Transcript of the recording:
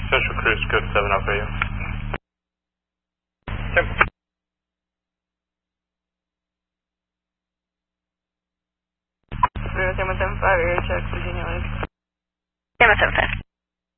Central Cruise, code 7 Alpha U. San Mateo 5, air check, Virginia Lake. San Mateo 5.